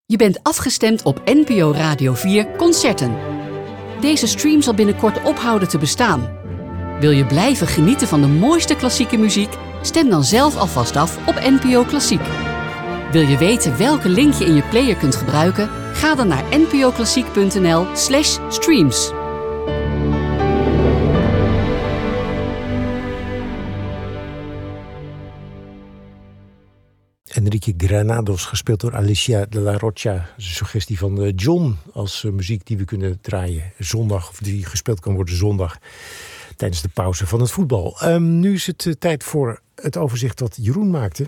Je bent afgestemd op NPO Radio 4 Concerten. Deze stream zal binnenkort ophouden te bestaan. Wil je blijven genieten van de mooiste klassieke muziek? Stem dan zelf alvast af op NPO Klassiek. Wil je weten welke link je in je player kunt gebruiken? Ga dan naar npoklassiek.nl/streams. Enrique Granados, gespeeld door Alicia de la Rocha. Een suggestie van John als muziek die we kunnen draaien zondag, of die gespeeld kan worden zondag tijdens de pauze van het voetbal. Nu is het tijd voor het overzicht dat Jeroen maakte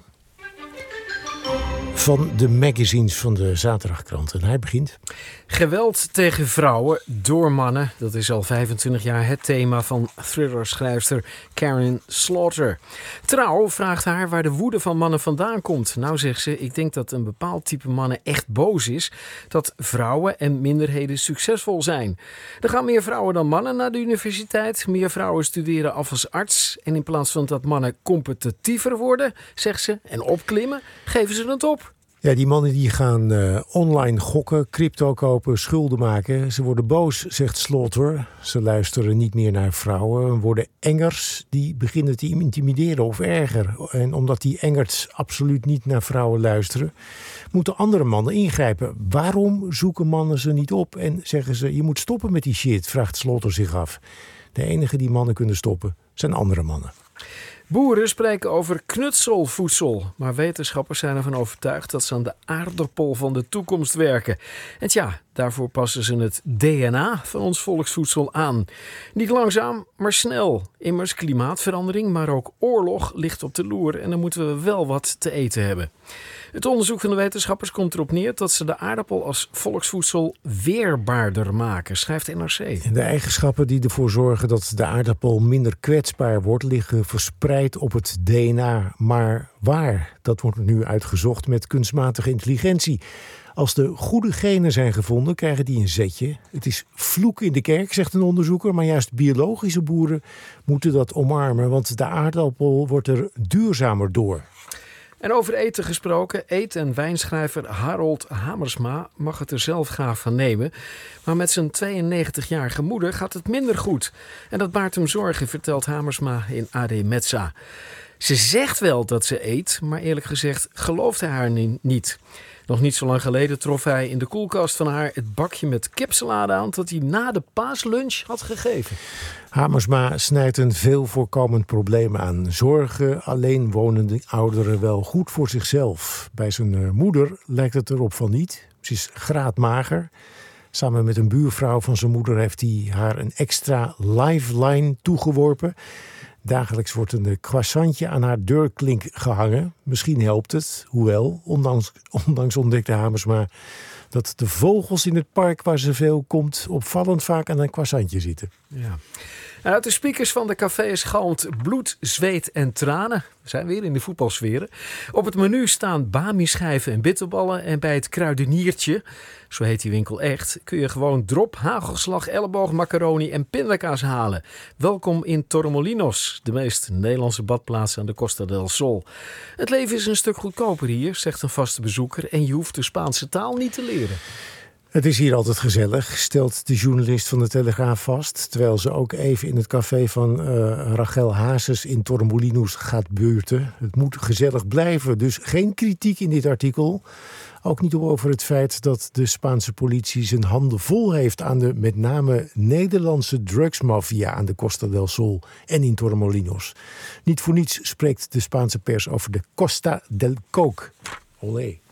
van de magazines van de Zaterdagkrant. En hij begint. Geweld tegen vrouwen door mannen. Dat is al 25 jaar het thema van thrillerschrijfster Karin Slaughter. Trouw vraagt haar waar de woede van mannen vandaan komt. Nou, zegt ze, ik denk dat een bepaald type mannen echt boos is dat vrouwen en minderheden succesvol zijn. Er gaan meer vrouwen dan mannen naar de universiteit. Meer vrouwen studeren af als arts. En in plaats van dat mannen competitiever worden, zegt ze, en opklimmen, geven ze het op. Ja, die mannen die gaan online gokken, crypto kopen, schulden maken. Ze worden boos, zegt Slaughter. Ze luisteren niet meer naar vrouwen, worden engers. Die beginnen te intimideren of erger. En omdat die engers absoluut niet naar vrouwen luisteren, moeten andere mannen ingrijpen. Waarom zoeken mannen ze niet op? En zeggen ze, je moet stoppen met die shit, vraagt Slaughter zich af. De enige die mannen kunnen stoppen zijn andere mannen. Boeren spreken over knutselvoedsel, maar wetenschappers zijn ervan overtuigd dat ze aan de aardappel van de toekomst werken. En tja, daarvoor passen ze het DNA van ons volksvoedsel aan. Niet langzaam, maar snel. Immers klimaatverandering, maar ook oorlog ligt op de loer en dan moeten we wel wat te eten hebben. Het onderzoek van de wetenschappers komt erop neer dat ze de aardappel als volksvoedsel weerbaarder maken, schrijft NRC. De eigenschappen die ervoor zorgen dat de aardappel minder kwetsbaar wordt, liggen verspreid op het DNA. Maar waar? Dat wordt nu uitgezocht met kunstmatige intelligentie. Als de goede genen zijn gevonden, krijgen die een zetje. Het is vloek in de kerk, zegt een onderzoeker, maar juist biologische boeren moeten dat omarmen, want de aardappel wordt er duurzamer door. En over eten gesproken, eet- en wijnschrijver Harold Hamersma mag het er zelf graag van nemen. Maar met zijn 92-jarige moeder gaat het minder goed. En dat baart hem zorgen, vertelt Hamersma in AD Metza. Ze zegt wel dat ze eet, maar eerlijk gezegd gelooft hij haar niet. Nog niet zo lang geleden trof hij in de koelkast van haar het bakje met kipsalade aan dat hij na de paaslunch had gegeven. Hamersma snijdt een veel voorkomend probleem aan. Zorgen alleenwonende ouderen wel goed voor zichzelf? Bij zijn moeder lijkt het erop van niet. Ze is graadmager. Samen met een buurvrouw van zijn moeder heeft hij haar een extra lifeline toegeworpen. Dagelijks wordt een croissantje aan haar deurklink gehangen. Misschien helpt het, hoewel, ondanks ontdekte Hamersma dat de vogels in het park waar ze veel komt opvallend vaak aan een croissantje zitten. Ja. Uit de speakers van de cafés galmt bloed, zweet en tranen. We zijn weer in de voetbalsferen. Op het menu staan bami-schijven en bitterballen. En bij het kruideniertje, zo heet die winkel echt, kun je gewoon drop, hagelslag, elleboog, macaroni en pindakaas halen. Welkom in Torremolinos, de meest Nederlandse badplaats aan de Costa del Sol. Het leven is een stuk goedkoper hier, zegt een vaste bezoeker. En je hoeft de Spaanse taal niet te leren. Het is hier altijd gezellig, stelt de journalist van de Telegraaf vast. Terwijl ze ook even in het café van Rachel Hazes in Torremolinos gaat buurten. Het moet gezellig blijven, dus geen kritiek in dit artikel. Ook niet over het feit dat de Spaanse politie zijn handen vol heeft aan de met name Nederlandse drugsmafia aan de Costa del Sol en in Torremolinos. Niet voor niets spreekt de Spaanse pers over de Costa del Coke. Olé.